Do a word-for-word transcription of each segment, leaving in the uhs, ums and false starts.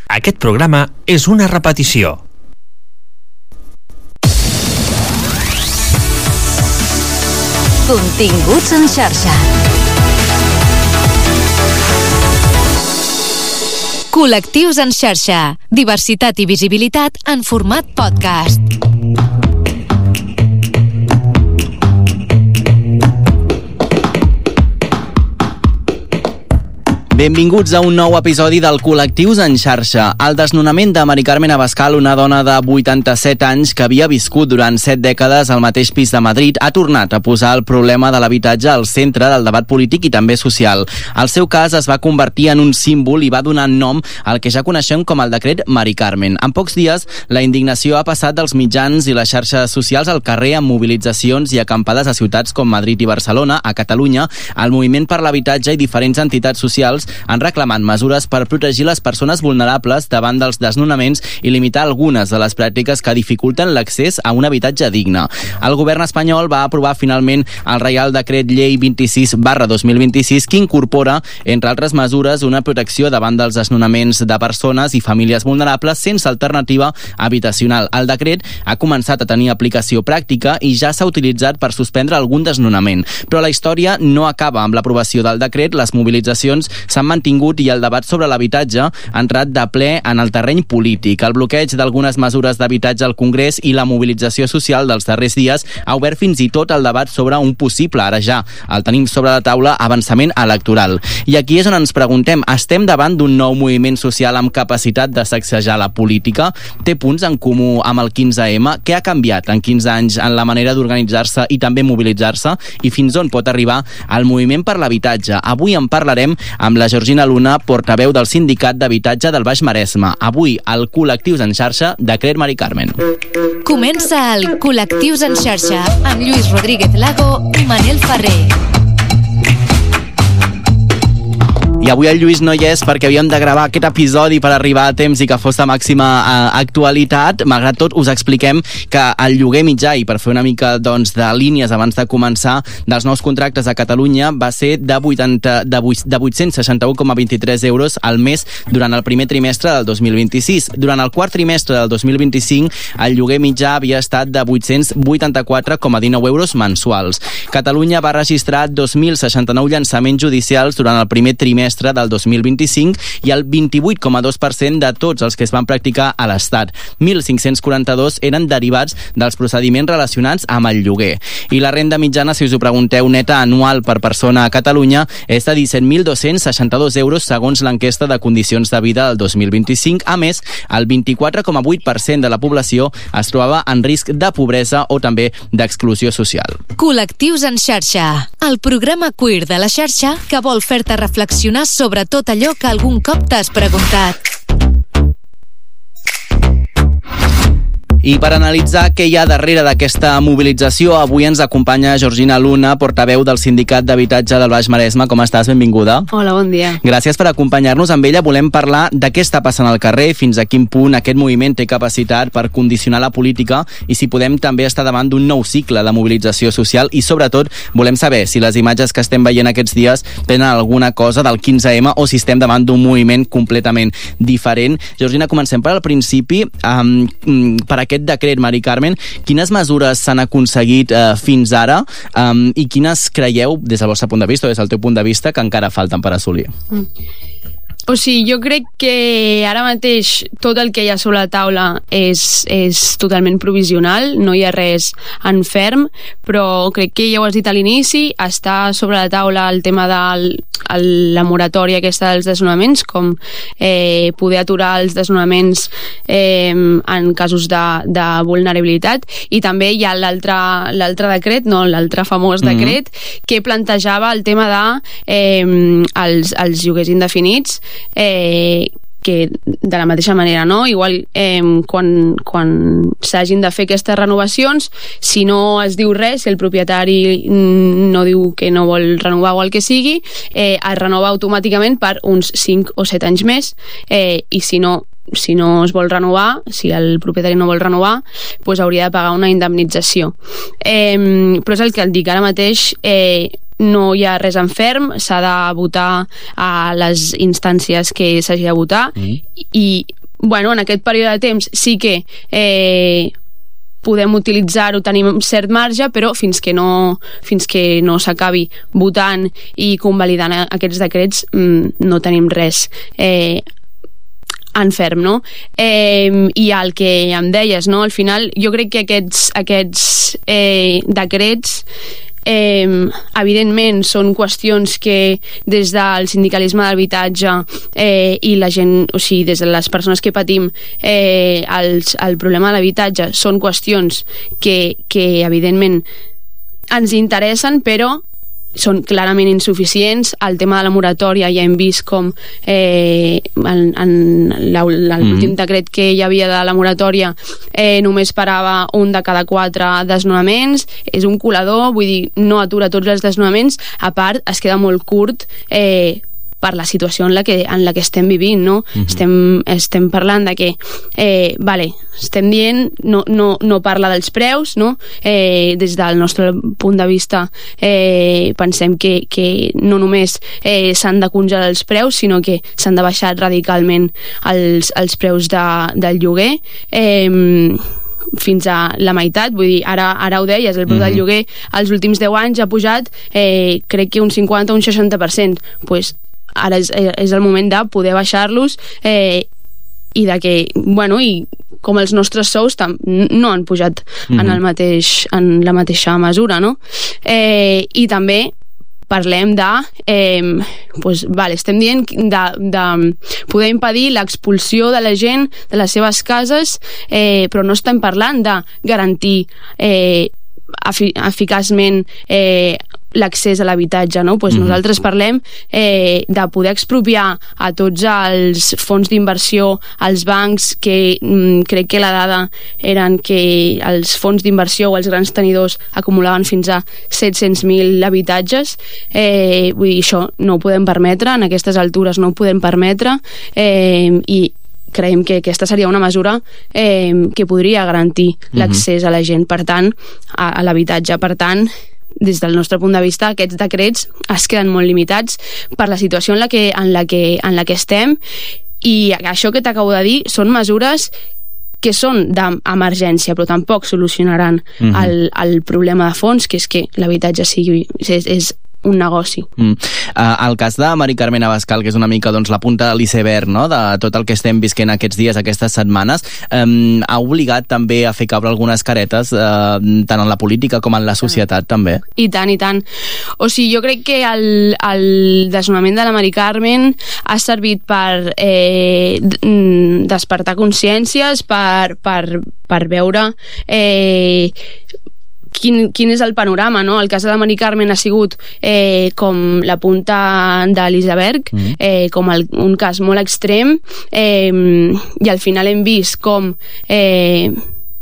Aquest programa és una repetició. Continguts en xarxa. Col·lectius en xarxa. Diversitat i visibilitat en format podcast. Benvinguts a un nou episodi del Col·lectius en xarxa. El desnonament de Mari Carmen Abascal, una dona de vuitanta-set anys que havia viscut durant set dècades al mateix pis de Madrid, ha tornat a posar el problema de l'habitatge al centre del debat polític i també social. El seu cas es va convertir en un símbol i va donar nom al que ja coneixem com el decret Mari Carmen. En pocs dies, la indignació ha passat dels mitjans i les xarxes socials al carrer amb mobilitzacions i acampades a ciutats com Madrid i Barcelona. A Catalunya, el Moviment per l'Habitatge i diferents entitats socials han reclamat mesures per protegir les persones vulnerables davant dels desnonaments i limitar algunes de les pràctiques que dificulten l'accés a un habitatge digne. El govern espanyol va aprovar finalment el Reial Decret Llei vint-i-sis barra dos mil vint-i-sis que incorpora, entre altres mesures, una protecció davant dels desnonaments de persones i famílies vulnerables sense alternativa habitacional. El decret ha començat a tenir aplicació pràctica i ja s'ha utilitzat per suspendre algun desnonament. Però la història no acaba amb l'aprovació del decret. Les mobilitzacions s'han mantingut i el debat sobre l'habitatge ha entrat de ple en el terreny polític. El bloqueig d'algunes mesures d'habitatge al Congrés i la mobilització social dels darrers dies ha obert fins i tot el debat sobre un possible, ara ja el tenim sobre la taula, avançament electoral. I aquí és on ens preguntem, estem davant d'un nou moviment social amb capacitat de sacsejar la política? Té punts en comú amb el quinze ema? Què ha canviat en quinze anys en la manera d'organitzar-se i també mobilitzar-se? I fins on pot arribar el moviment per l'habitatge? Avui en parlarem amb la Georgina Luna, portaveu del Sindicat d'Habitatge del Baix Maresme. Avui, al Col·lectius en xarxa, Decret Mari Carmen. Comença el Col·lectius en xarxa amb Lluís Rodríguez Lago i Manel Ferrer. I avui el Lluís no hi és perquè havíem de gravar aquest episodi per arribar a temps i que fos de màxima eh, actualitat. Malgrat tot, us expliquem que el lloguer mitjà, i per fer una mica doncs, de línies abans de començar, dels nous contractes a Catalunya va ser de, vuitanta, de, de vuit-cents seixanta-u coma vint-i-tres euros al mes durant el primer trimestre del dos mil vint-i-sis. Durant el quart trimestre del dos mil vint-i-cinc, el lloguer mitjà havia estat de vuit-cents vuitanta-quatre coma dinou euros mensuals. Catalunya va registrar dos mil seixanta-nou llançaments judicials durant el primer trimestre del dos mil vint-i-cinc i el vint-i-vuit coma dos per cent de tots els que es van practicar a l'Estat. mil cinc-cents quaranta-dos eren derivats dels procediments relacionats amb el lloguer. I la renda mitjana, si us ho pregunteu, neta anual per persona a Catalunya és de disset mil dos-cents seixanta-dos euros segons l'enquesta de condicions de vida del dos mil vint-i-cinc. A més, el vint-i-quatre coma vuit per cent de la població es trobava en risc de pobresa o també d'exclusió social. Col·lectius en xarxa, el programa queer de la xarxa que vol fer-te reflexionar sobre tot allò que algun cop t'has preguntat. I per analitzar què hi ha darrere d'aquesta mobilització, avui ens acompanya Georgina Luna, portaveu del Sindicat d'Habitatge del Baix Maresme. Com estàs? Benvinguda. Hola, bon dia. Gràcies per acompanyar-nos. Amb ella volem parlar de què està passant al carrer, fins a quin punt aquest moviment té capacitat per condicionar la política i si podem també estar davant d'un nou cicle de mobilització social i, sobretot, volem saber si les imatges que estem veient aquests dies tenen alguna cosa del quinze ema o si estem davant d'un moviment completament diferent. Georgina, comencem per al principi. Um, per aquest decret Mari Carmen, quines mesures s'han aconseguit eh, fins ara um, i quines creieu, des del vostre punt de vista o des del teu punt de vista, que encara falten per assolir? Mm. O sigui, jo crec que ara mateix tot el que hi ha sobre la taula és, és totalment provisional, no hi ha res en ferm, però crec que ja ho has dit a l'inici, està sobre la taula el tema de el, la moratòria aquesta dels desnonaments, com eh, poder aturar els desnonaments eh, en casos de, de vulnerabilitat, i també hi ha l'altre l'altre decret, no, l'altre famós decret, mm-hmm. que plantejava el tema de eh, els, els lloguers indefinits, eh, que de la mateixa manera, no? Igual eh, quan, quan s'hagin de fer aquestes renovacions, si no es diu res, si el propietari no diu que no vol renovar o el que sigui, eh, es renova automàticament per uns cinc o set anys més, eh, i si no si no es vol renovar, si el propietari no vol renovar, pues hauria de pagar una indemnització. Eh, però és el que et dic, ara mateix eh, no hi ha res en ferm, s'ha de votar a les instàncies que s'hagi de votar, mm. i bueno, en aquest període de temps sí que eh, podem utilitzar-ho, tenim cert marge, però fins que no, fins que no s'acabi votant i convalidant aquests decrets no tenim res eh, en ferm, no? Eh, I el que em deies, no? Al final jo crec que aquests, aquests eh, decrets Eh, evidentment són qüestions que des del sindicalisme d'habitatge eh, i la gent, o sigui, des de les persones que patim eh, els, el problema de l'habitatge són qüestions que, que evidentment ens interessen, però són clarament insuficients. El tema de la moratòria ja hem vist com eh, en, en l'últim decret que hi havia de la moratòria eh, només parava un de cada quatre desnonaments. És un colador, vull dir, no atura tots els desnonaments, a part es queda molt curt eh, per la situació en la que, en la que estem vivint, no? Uh-huh. estem, estem parlant de que eh, vale, estem dient no, no, no parla dels preus, no? Eh, des del nostre punt de vista eh, pensem que, que no només eh, s'han de congelar els preus, sinó que s'han de baixar radicalment els, els preus de, del lloguer eh, fins a la meitat. Vull dir, ara, ara ho deies, el preu mm-hmm. del lloguer els últims deu anys ha pujat eh, crec que un cinquanta o un seixanta per cent. Pues ara és, és el moment de poder baixar-los eh, i de que, bueno, i com els nostres sous tam- no han pujat mm-hmm. en, el mateix, en la mateixa mesura, no? Eh, I també parlem de eh, pues, vale, estem dient de, de poder impedir l'expulsió de la gent de les seves cases, eh, però no estem parlant de garantir eh, efi- eficaçment eh, l'accés a l'habitatge, no? Pues mm-hmm. nosaltres parlem eh, de poder expropiar a tots els fons d'inversió, als bancs, que mm, crec que la dada eren que els fons d'inversió o els grans tenidors acumulaven fins a set-cents mil habitatges. Eh, vull dir, això no ho podem permetre, en aquestes altures no ho podem permetre, eh, i creiem que aquesta seria una mesura eh, que podria garantir mm-hmm. l'accés a la gent, per tant, a, a l'habitatge. Per tant, des del nostre punt de vista, aquests decrets es queden molt limitats per la situació en la que, en la que, en la que estem, i això que t'acabo de dir són mesures que són d'emergència, però tampoc solucionaran mm-hmm. el, el problema de fons, que és que l'habitatge sigui, és, és un negoci. Mm. Uh, el cas de Mari Carmen Abascal, que és una mica doncs, la punta de l'iceberg, no?, de tot el que estem visquent aquests dies, aquestes setmanes, um, ha obligat també a fer caure algunes caretes, uh, tant en la política com en la societat, també. I tant, i tant. O sigui, jo crec que el, el desnonament de la Mari Carmen ha servit per eh, despertar consciències, per, per, per veure eh, Quin, quin és el panorama, no? El cas de la Mari Carmen ha sigut eh, com la punta de l'iceberg, mm. eh, com el, un cas molt extrem, eh, i al final hem vist com eh,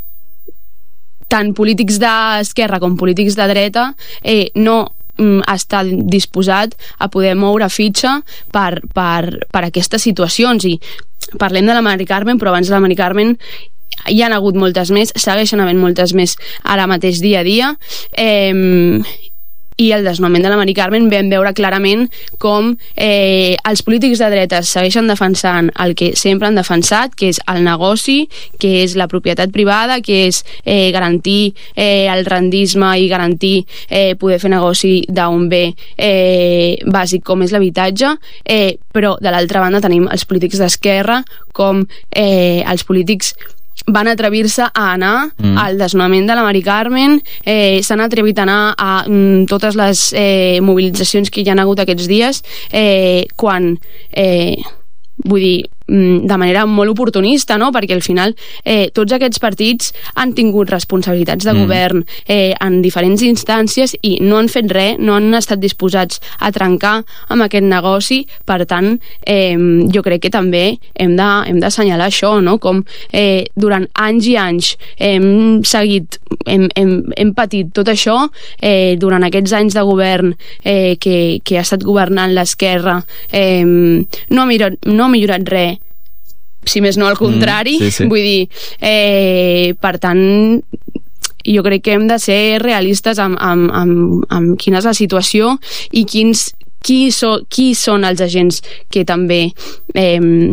tant polítics d'esquerra com polítics de dreta eh, no està disposat a poder moure fitxa per, per, per aquestes situacions. I parlem de la Mari Carmen, però abans de la Mari Carmen hi han hagut moltes més, segueixen havent moltes més ara mateix dia a dia, eh, i el desnonament de la Mari Carmen vam veure clarament com eh, els polítics de dretes segueixen defensant el que sempre han defensat, que és el negoci, que és la propietat privada, que és eh, garantir eh, el rendisme i garantir eh, poder fer negoci d'un bé eh, bàsic com és l'habitatge, eh, però de l'altra banda tenim els polítics d'esquerra com eh, els polítics van atrevir-se a anar mm. al desnonament de la Mari Carmen, eh, s'han atrevit a anar a mm, totes les eh, mobilitzacions que hi ha hagut aquests dies, eh, quan eh, vull dir, de manera molt oportunista, no? Perquè al final eh, tots aquests partits han tingut responsabilitats de mm. govern eh, en diferents instàncies i no han fet res, no han estat disposats a trencar amb aquest negoci. Per tant, eh, jo crec que també hem de, hem d'assenyalar això, no? Com eh, durant anys i anys hem seguit, hem, hem, hem patit tot això, eh, durant aquests anys de govern eh, que, que ha estat governant l'esquerra, eh, no ha millorat, no ha millorat res, si més no al contrari, mm, sí, sí. Vull dir, eh, per tant, jo crec que hem de ser realistes amb, amb, amb, amb quina és la situació i quins, qui, so, qui són els agents que també eh,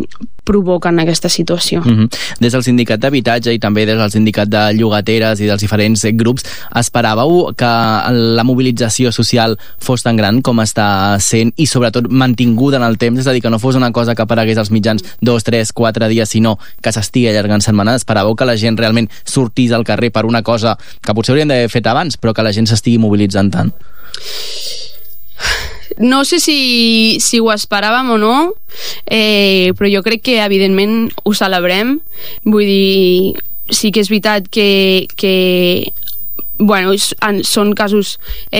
provoquen aquesta situació. Mm-hmm. Des del sindicat d'habitatge i també des del sindicat de llogateres i dels diferents grups, esperàveu que la mobilització social fos tan gran com està sent i sobretot mantinguda en el temps, és a dir, que no fos una cosa que aparegués als mitjans dos, tres, quatre dies, sinó que s'estigui allargant setmanes? Esperàveu que la gent realment sortís al carrer per una cosa que potser haurien d'haver fet abans, però que la gent s'estigui mobilitzant tant? No sé si, si ho esperàvem o no, eh, però jo crec que evidentment ho celebrem. Vull dir, sí que és veritat que, que bueno, són casos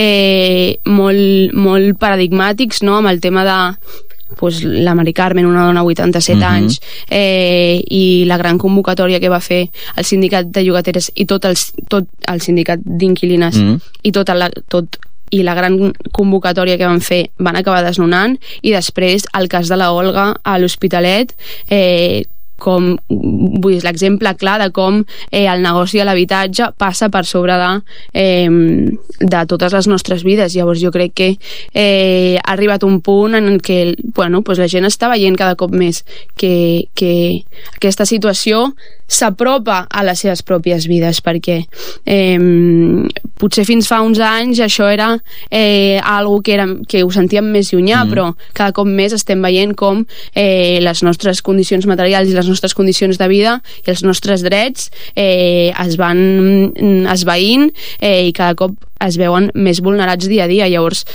eh, molt, molt paradigmàtics, no?, amb el tema de pues, la Mari Carmen, una dona de vuitanta-set uh-huh. anys, eh, i la gran convocatòria que va fer el sindicat de llogateres i tot el, tot el sindicat d'inquilines uh-huh. i tot, la, tot i la gran convocatòria que van fer van acabar desnonant, i després el cas de la Olga a l'Hospitalet, eh, com, vull dir, l'exemple clar de com eh, el negoci de l'habitatge passa per sobre de, eh, de totes les nostres vides. Llavors jo crec que eh, ha arribat un punt en què bueno, pues la gent està veient cada cop més que, que aquesta situació s'apropa a les seves pròpies vides, perquè eh, potser fins fa uns anys això era eh, algo que, era, que ho sentíem més llunyà, mm. però cada cop més estem veient com eh, les nostres condicions materials i les nostres condicions de vida i els nostres drets eh, es van esvaint eh, i cada cop es veuen més vulnerats dia a dia. Llavors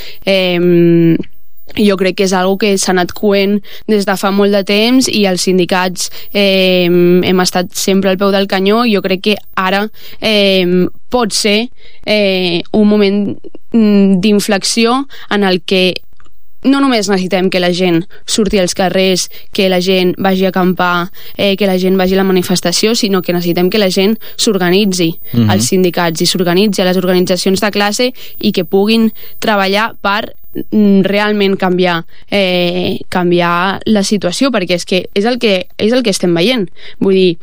eh, jo crec que és algo que s'ha anat coent des de fa molt de temps, i els sindicats eh, hem estat sempre al peu del canyó. Jo crec que ara eh, pot ser eh, un moment d'inflexió en el que no només necessitem que la gent surti als carrers, que la gent vagi a acampar, eh, que la gent vagi a la manifestació, sinó que necessitem que la gent s'organitzi, mm-hmm. als sindicats, i s'organitzi a les organitzacions de classe, i que puguin treballar per realment canviar eh, canviar la situació, perquè és que és el que, és el que estem veient. Vull dir,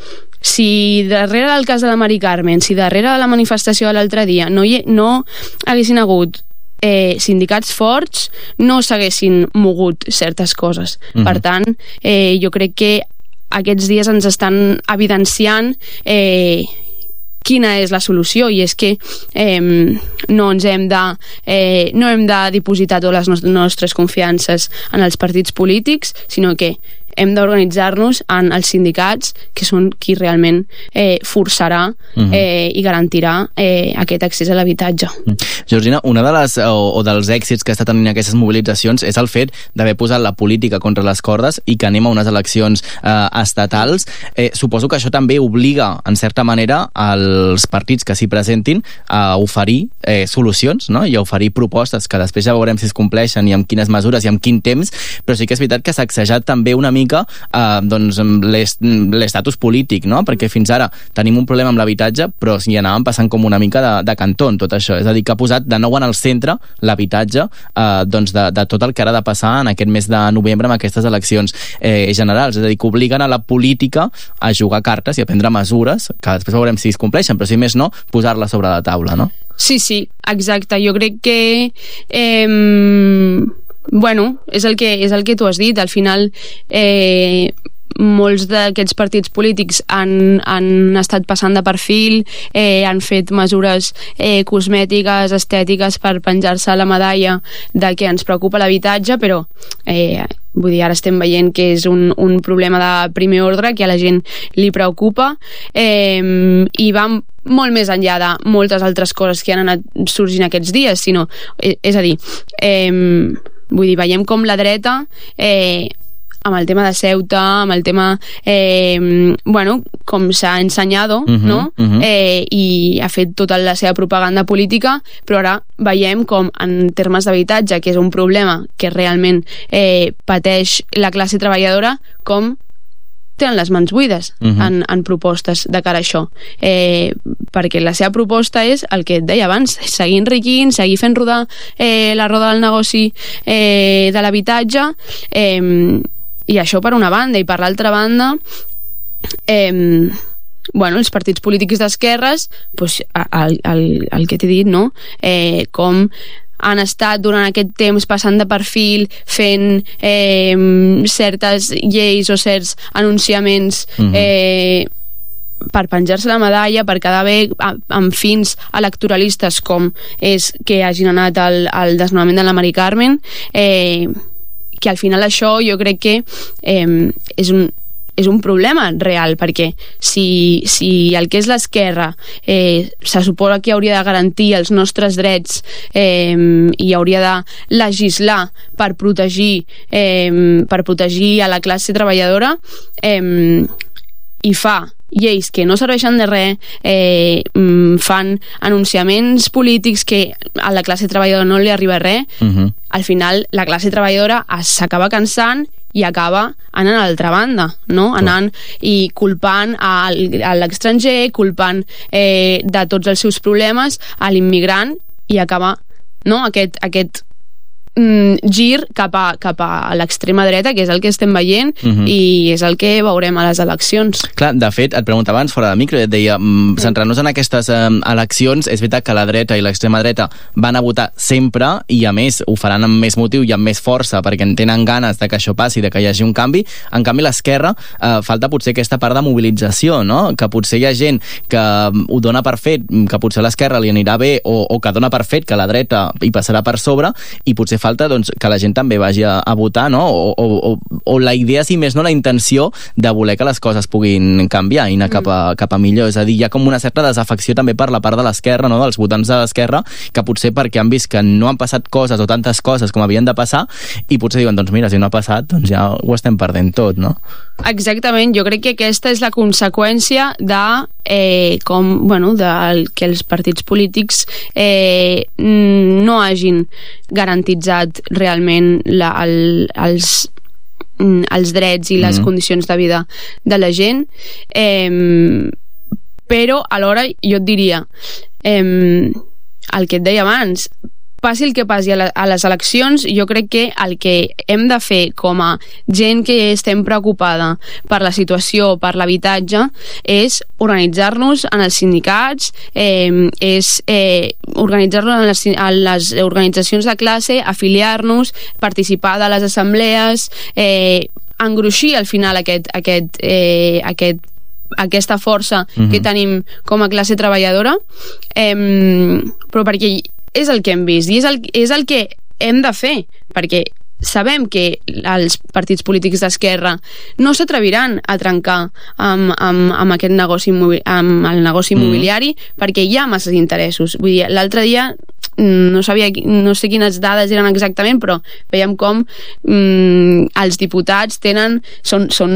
si darrere del cas de la Mari Carmen, si darrere de la manifestació de l'altre dia no, hi, no haguessin hagut Eh, sindicats forts, no s'haguessin mogut certes coses. Mm-hmm. Per tant, eh, jo crec que aquests dies ens estan evidenciant eh, quina és la solució, i és que eh, no ens hem de eh, no hem de dipositar totes les nostres confiances en els partits polítics, sinó que hem d'organitzar-nos en els sindicats, que són qui realment eh, forçarà uh-huh. eh, i garantirà eh, aquest accés a l'habitatge. Uh-huh. Georgina, una de les, o, o dels èxits que està tenint aquestes mobilitzacions és el fet d'haver posat la política contra les cordes i que anem a unes eleccions eh, estatals. Eh, suposo que això també obliga, en certa manera, als partits que s'hi presentin a oferir eh, solucions, no?, i a oferir propostes, que després ja veurem si es compleixen i amb quines mesures i amb quin temps, però sí que és veritat que s'ha sacsejat també una mica Uh, doncs, l'estatus polític, no? Perquè fins ara tenim un problema amb l'habitatge, però hi anàvem passant com una mica de, de cantó en tot això. És a dir, que ha posat de nou en el centre l'habitatge uh, doncs de, de tot el que ara ha de passar en aquest mes de novembre amb aquestes eleccions eh, generals. És a dir, que obliguen a la política a jugar cartes i a prendre mesures, que després veurem si es compleixen, però si més no, posar-la sobre la taula, no? Sí, sí, exacte. Jo crec que eh... bueno, és el que, és el que tu has dit. Al final eh, molts d'aquests partits polítics han, han estat passant de perfil, eh, han fet mesures eh, cosmètiques, estètiques per penjar-se la medalla de que ens preocupa l'habitatge, però eh, vull dir, ara estem veient que és un, un problema de primer ordre, que a la gent li preocupa, eh, i va molt més enllà de moltes altres coses que han anat sorgint aquests dies, sinó, eh, és a dir, eh, vull dir, veiem com la dreta eh, amb el tema de Ceuta, amb el tema eh, bueno, com s'ha ensenyat, uh-huh, no? Uh-huh. Eh, i ha fet tota la seva propaganda política, però ara veiem com en termes d'habitatge, que és un problema que realment eh, pateix la classe treballadora, com tenen les mans buides uh-huh. en, en propostes de cara a això, eh, perquè la seva proposta és el que et deia abans, seguir enriquint, seguir fent rodar eh, la roda del negoci eh, de l'habitatge, eh, i això per una banda, i per l'altra banda eh, bueno, els partits polítics d'esquerres, pues, el, el, el que t'he dit, no? Eh, com han estat durant aquest temps passant de perfil, fent eh, certes lleis o certs anunciaments mm-hmm. eh, per penjar-se la medalla, per quedar bé amb fins electoralistes com és que hagin anat al, al desnonament de la Mari Carmen, eh, que al final això jo crec que eh, és un és un problema real, perquè si, si el que és l'esquerra eh, se suposa que hauria de garantir els nostres drets eh, i hauria de legislar per protegir, eh, per protegir a la classe treballadora eh, i fa lleis que no serveixen de res, eh, fan anunciaments polítics que a la classe treballadora no li arriba res, uh-huh. al final la classe treballadora s'acaba cansant i acaba anant a l'altra banda, no? Anant i culpant a l'estranger, culpant eh, de tots els seus problemes a l'immigrant i acaba, no? aquest, aquest mm, gir cap a, cap a l'extrema dreta, que és el que estem veient uh-huh. i és el que veurem a les eleccions. Clar, de fet, et preguntava abans fora de micro i et deia, mm, centrant-nos en aquestes eh, eleccions, és veritat que la dreta i l'extrema dreta van a votar sempre i a més ho faran amb més motiu i amb més força perquè en tenen ganes de que això passi, de que hi hagi un canvi. En canvi l'esquerra eh, falta potser aquesta part de mobilització, no? Que potser hi ha gent que ho dona per fet, que potser a l'esquerra li anirà bé o, o que dona per fet que la dreta hi passarà per sobre i potser falta doncs, que la gent també vagi a, a votar, no? O, o, o, o la idea, si més no, la intenció de voler que les coses puguin canviar i anar cap a, cap a millor. És a dir, hi ha com una certa desafecció també per la part de l'esquerra, no? Dels votants de l'esquerra, que potser perquè han vist que no han passat coses o tantes coses com havien de passar i potser diuen, doncs mira, si no ha passat, doncs ja ho estem perdent tot, no? Exactament, jo crec que aquesta és la conseqüència de eh, com, bueno, de que els partits polítics eh, no hagin garantitzat realment la, el, els els drets i les mm. condicions de vida de la gent, eh, però alhora jo et diria eh, el que et deia abans, passi el que passi a, la, a les eleccions, jo crec que el que hem de fer com a gent que estem preocupada per la situació, per l'habitatge, és organitzar-nos en els sindicats, eh, és eh, organitzar-nos en les, en les organitzacions de classe, afiliar-nos, participar de les assemblees, eh, engruixir al final aquest, aquest, eh, aquest aquesta força mm-hmm. que tenim com a classe treballadora, eh, però perquè és el que hem vist i és el, és el que hem de fer, perquè sabem que els partits polítics d'esquerra no s'atreviran a trencar amb, amb, amb aquest negoci amb el negoci immobiliari mm. perquè hi ha masses interessos. Vull dir, l'altre dia no sabia, no sé quines dades eren exactament, però veiem com mm, els diputats tenen són, són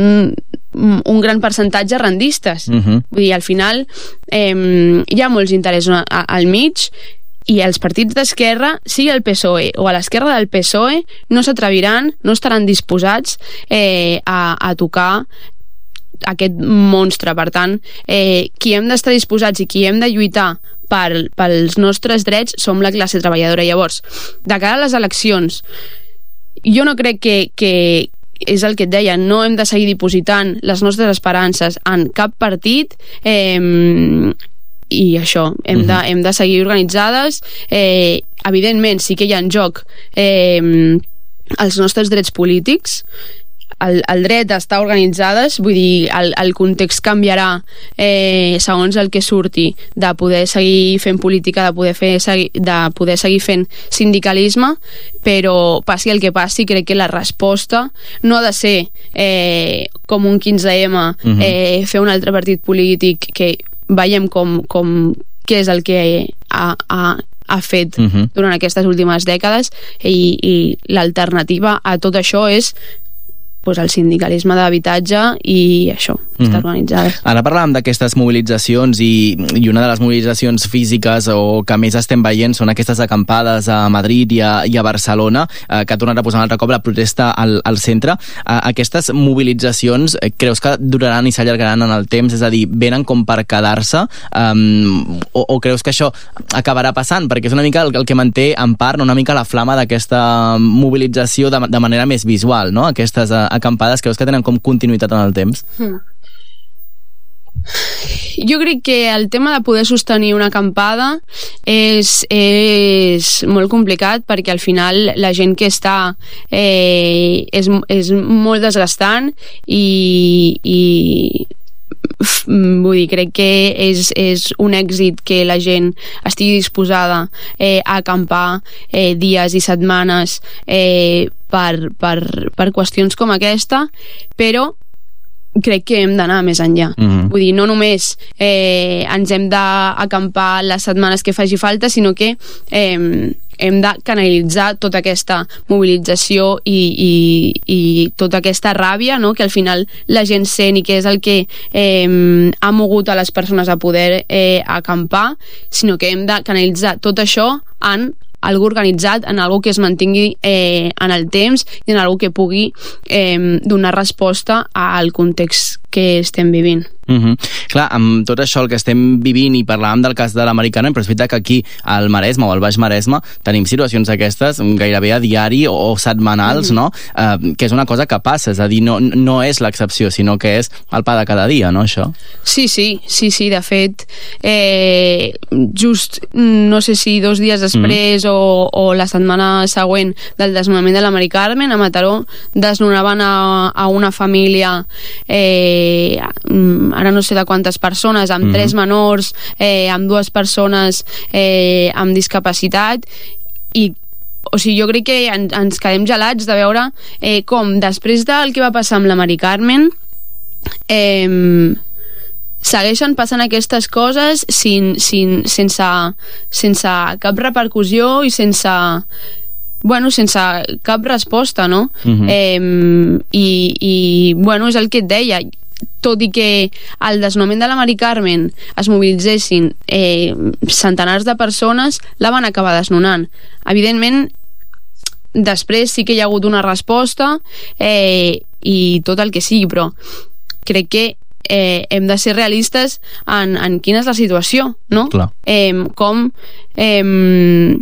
un gran percentatge rendistes. Uh-huh. Vull dir, al final eh, hi ha molts interessos al mig i els partits d'esquerra, sigui el P S O E o a l'esquerra del P S O E, no s'atreviran, no estaran disposats eh, a, a tocar aquest monstre. Per tant, eh, qui hem d'estar disposats i qui hem de lluitar per, pels nostres drets som la classe treballadora. Llavors, de cara a les eleccions, jo no crec que, que és el que et deia, no hem de seguir dipositant les nostres esperances en cap partit, eh, i això, hem de, hem de seguir organitzades. Eh, evidentment sí que hi ha en joc eh, els nostres drets polítics, el, el dret a estar organitzades, vull dir, el, el context canviarà eh, segons el que surti, de poder seguir fent política, de poder, fer, segui, de poder seguir fent sindicalisme, però passi el que passi, crec que la resposta no ha de ser eh, com un quinze eme, uh-huh. eh, fer un altre partit polític que veiem com, com què és el que ha, ha, ha fet uh-huh. durant aquestes últimes dècades i, i l'alternativa a tot això és pues, el sindicalisme d'habitatge i això, mm-hmm. estar organitzades. Ara parlàvem d'aquestes mobilitzacions i, i una de les mobilitzacions físiques o que més estem veient són aquestes acampades a Madrid i a, i a Barcelona, eh, que ha tornat a posar un altre cop la protesta al, al centre. Eh, aquestes mobilitzacions eh, creus que duraran i s'allargaran en el temps? És a dir, venen com per quedar-se? Um, o, o creus que això acabarà passant? Perquè és una mica el, el que manté en part una mica la flama d'aquesta mobilització de, de manera més visual, no? Aquestes eh, acampades, creus que tenen com continuïtat en el temps? Hmm. Jo crec que el tema de poder sostenir una acampada és, és molt complicat, perquè al final la gent que està eh, és, és molt desgastant i, i vull dir, crec que és, és un èxit que la gent estigui disposada eh, a acampar eh, dies i setmanes eh, per, per, per qüestions com aquesta, però crec que hem d'anar més enllà. Mm-hmm. Vull dir, no només eh, ens hem d'acampar les setmanes que faci falta, sinó que eh, hem de canalitzar tota aquesta mobilització i, i, i tota aquesta ràbia, no?, que al final la gent sent i que és el que eh, ha mogut a les persones a poder eh, acampar, sinó que hem de canalitzar tot això en algo organitzat, en algo que es mantingui eh, en el temps i en algo que pugui eh, donar resposta al context que estem vivint. Mm-hmm. Clar, amb tot això el que estem vivint, i parlàvem del cas de l'americana, però és veritat que aquí al Maresme o al Baix Maresme tenim situacions aquestes gairebé a diari o, o setmanals, mm-hmm. no? Uh, que és una cosa que passa, és a dir, no, no és l'excepció, sinó que és el pa de cada dia, no, això? Sí, sí, sí, sí, de fet eh, just, no sé si dos dies després mm-hmm. o, o la setmana següent del desnonament de la Mari Carmen, a Mataró desnonaven a, a una família eh, ara no sé de quantes persones, amb mm-hmm. tres menors, eh, amb dues persones eh, amb discapacitat, i o sigui, jo crec que en, ens quedem gelats de veure eh, com després del que va passar amb la Mari Carmen eh, segueixen passant aquestes coses sin, sin, sense, sense cap repercussió i sense bueno, sense cap resposta, no? Mm-hmm. Eh, i, i, bueno, és el que et deia, tot i que al desnonament de la Mari Carmen es mobilitzessin eh, centenars de persones, la van acabar desnonant. Evidentment, després sí que hi ha hagut una resposta eh, i tot el que sigui, però crec que eh, hem de ser realistes en, en quina és la situació, no? Clar. Eh, com... Eh,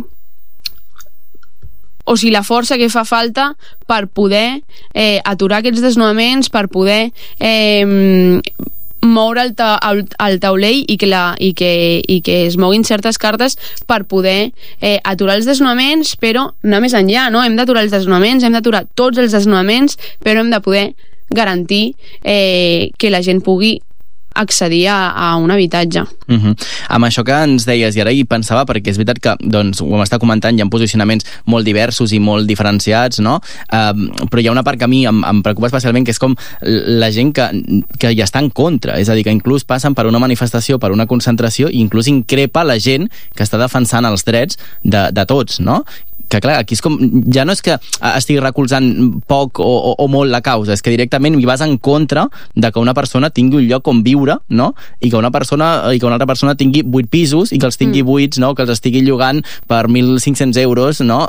o sigui, la força que fa falta per poder eh, aturar aquests desnonaments, per poder eh, moure el, ta el, el taulell i que, la, i, que, i que es moguin certes cartes per poder eh, aturar els desnonaments, però anar més enllà, no? Hem d'aturar els desnonaments, hem d'aturar tots els desnonaments, però hem de poder garantir eh, que la gent pugui accedir a, a un habitatge. Uh-huh. Amb això que ens deies, i ara hi pensava, perquè és veritat que, doncs, ho vam estar comentant, hi ha posicionaments molt diversos i molt diferenciats, no? Uh, però hi ha una part que a mi em, em preocupa especialment, que és com la gent que, que hi està en contra, és a dir, que inclús passen per una manifestació, per una concentració, i inclús increpa la gent que està defensant els drets de, de tots, no? Que clar, aquí és com, ja no és que estigui recolzant poc o, o, o molt la causa, és que directament hi vas en contra de que una persona tingui un lloc on viure, no? I que una persona i que una altra persona tingui vuit pisos i que els tingui mm. buits, no? Que els estigui llogant per mil cinc-cents euros, no?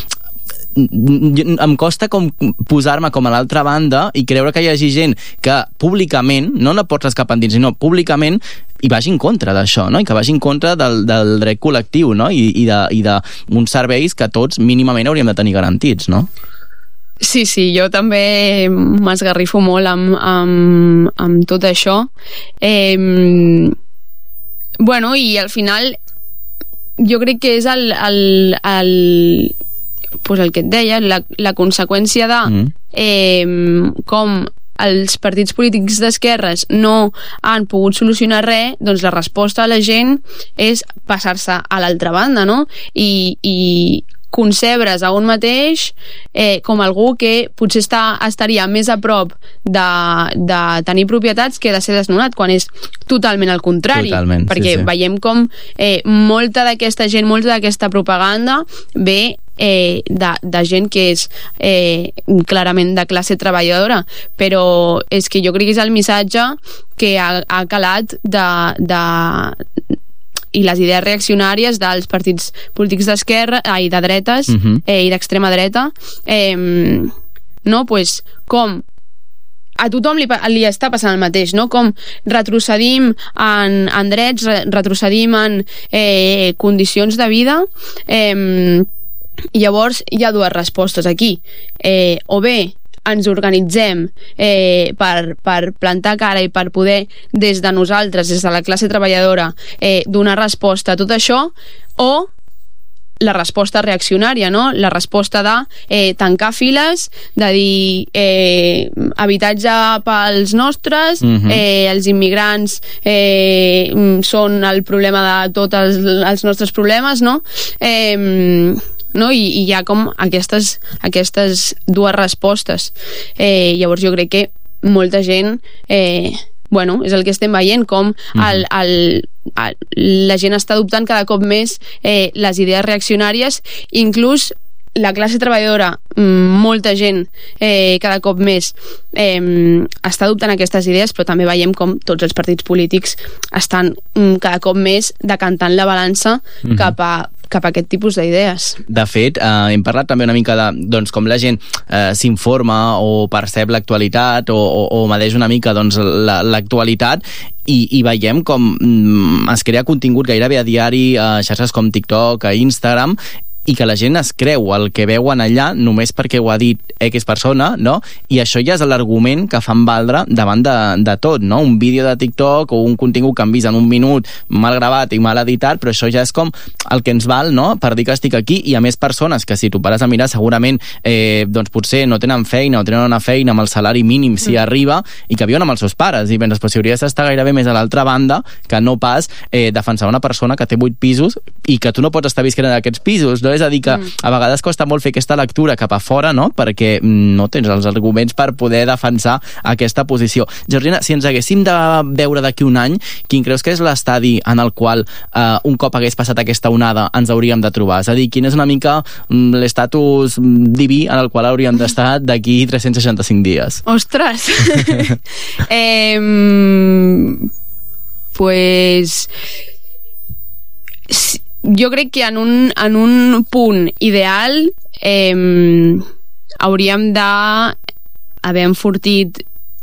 Em costa com posar-me com a l'altra banda i creure que hi hagi gent que públicament, no la pots rescapar endins, sinó públicament i vagi en contra d'això, no? I que vagi en contra del, del dret col·lectiu, no? I, i, de, i de uns serveis que tots mínimament hauríem de tenir garantits, no? Sí, sí, jo també m'esgarrifo molt amb, amb, amb tot això. Eh, bueno, i al final jo crec que és el, el, el pues el que et deia, la, la conseqüència de mm. eh, com els partits polítics d'esquerres no han pogut solucionar res, doncs la resposta a la gent és passar-se a l'altra banda, no? I, i concebre's a un mateix eh, com algú que potser està, estaria més a prop de, de tenir propietats que de ser desnonat, quan és totalment al contrari. Totalment, perquè sí, sí. veiem com eh, molta d'aquesta gent, molta d'aquesta propaganda ve Eh, de, de gent que és eh, clarament de classe treballadora, però és que jo crec que és el missatge que ha, ha calat de, de, i les idees reaccionàries dels partits polítics d'esquerra i de dretes uh-huh. eh, i d'extrema dreta eh, no, pues com a tothom li, li està passant el mateix, no? Com retrocedim en, en drets, retrocedim en eh, condicions de vida. eh, I llavors hi ha dues respostes aquí, eh, o bé ens organitzem eh, per, per plantar cara i per poder, des de nosaltres, des de la classe treballadora, eh, donar resposta a tot això, o la resposta reaccionària, no? La resposta de eh, tancar files, de dir eh, habitatge pels nostres, uh-huh. eh, els immigrants eh, són el problema de tots els, els nostres problemes, no? Eh, no? I, i hi ha com aquestes, aquestes dues respostes. Eh, llavors jo crec que molta gent... Eh, bueno, és el que estem veient, com el, el, el, la gent està adoptant cada cop més eh, les idees reaccionàries, inclús la classe treballadora, molta gent eh, cada cop més eh, està adoptant aquestes idees, però també veiem com tots els partits polítics estan mm, cada cop més decantant la balança mm-hmm. cap a cap a aquest tipus d'idees. De fet, eh, hem parlat també una mica de doncs, com la gent eh, s'informa o percep l'actualitat o, o, o medeix una mica doncs, la, l'actualitat i, i veiem com mm, es crea contingut gairebé a diari a xarxes com TikTok, a Instagram, i que la gent es creu el que veuen allà només perquè ho ha dit X persona, no? I això ja és l'argument que fan valdre davant de, de tot, no? Un vídeo de TikTok o un contingut que han vist en un minut mal gravat i mal editat, però això ja és com el que ens val, no? Per dir que estic aquí, i a més persones que si tu pares a mirar segurament eh, doncs potser no tenen feina o tenen una feina amb el salari mínim si mm. arriba i que viuen amb els seus pares i penses, però si hauries d'estar gairebé més a l'altra banda que no pas eh, defensar una persona que té vuit pisos i que tu no pots estar visquent en aquests pisos, no? És a dir que mm. a vegades costa molt fer aquesta lectura cap a fora, no? Perquè no tens els arguments per poder defensar aquesta posició. Georgina, si ens haguéssim de veure d'aquí un any, quin creus que és l'estadi en el qual eh, un cop hagués passat aquesta onada ens hauríem de trobar? És a dir, quin és una mica l'estatus diví en el qual hauríem d'estar d'aquí tres-cents seixanta-cinc dies? Ostres! eh, pues... jo crec que en un, en un punt ideal eh, hauríem d'haver enfortit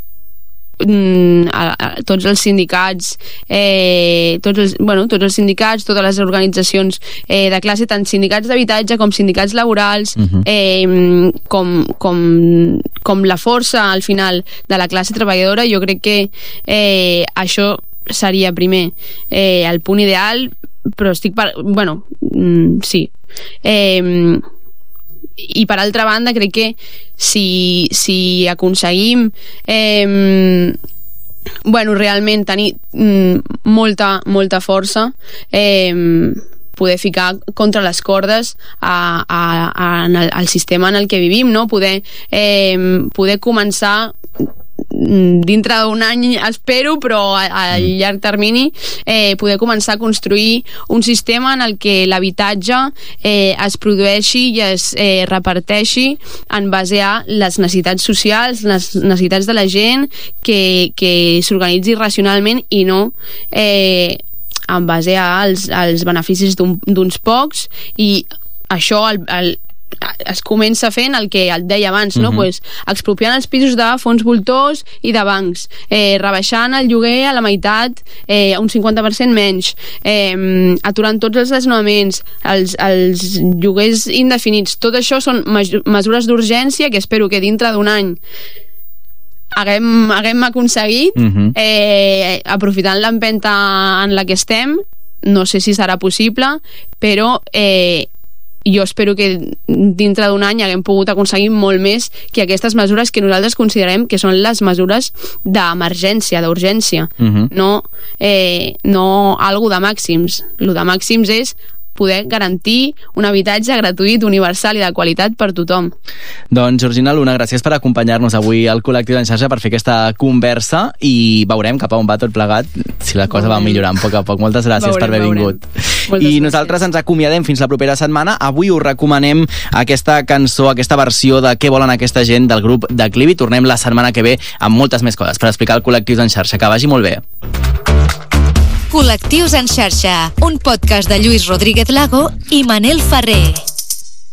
mm, a, a, tots els sindicats eh, tots, els, bueno, tots els sindicats, totes les organitzacions eh, de classe, tant sindicats d'habitatge com sindicats laborals, uh-huh. eh, com, com, com la força al final de la classe treballadora. Jo crec que eh, això seria primer eh, el punt ideal, però estic per... bueno, mm, sí eh, i per altra banda crec que si, si aconseguim eh, bueno, realment tenir mm, molta, molta força eh, poder ficar contra les cordes a, a, a, en el, al sistema en el que vivim, no? Poder, eh, poder començar dintre d'un any, espero, però a, a llarg termini eh, poder començar a construir un sistema en el que l'habitatge eh, es produeixi i es eh, reparteixi en base a les necessitats socials, les necessitats de la gent, que, que s'organitzi racionalment i no eh, en base als, als beneficis d'un, d'uns pocs. I això el, el es comença fent el que et deia abans, no? Uh-huh. Pues, expropiant els pisos de fons voltors i de bancs, eh, rebaixant el lloguer a la meitat, eh, un cinquanta per cent menys, eh, aturant tots els desnonaments, els, els lloguers indefinits. Tot això són mesures d'urgència que espero que dintre d'un any haguem, haguem aconseguit, uh-huh. eh, aprofitant l'empenta en la que estem. No sé si serà possible, però eh, jo espero que dintre d'un any haguem pogut aconseguir molt més que aquestes mesures que nosaltres considerem que són les mesures d'emergència, d'urgència, uh-huh. no, eh, no algo de màxims. Lo de màxims és poder garantir un habitatge gratuït, universal i de qualitat per tothom. Doncs, Georgina Luna, gràcies per acompanyar-nos avui al Col·lectiu d'en Xarxa per fer aquesta conversa i veurem cap a on va tot plegat, si la cosa veurem. va millorant a poc a poc. Moltes gràcies veurem, per haver vingut. I nosaltres ens acomiadem fins la propera setmana. Avui us recomanem aquesta cançó, aquesta versió de Què volen aquesta gent del grup Declivi. Tornem la setmana que ve amb moltes més coses per explicar el Col·lectiu d'en Xarxa. Que vagi molt bé. Col·lectius en xarxa, un podcast de Lluís Rodríguez Lago i Manel Ferrer.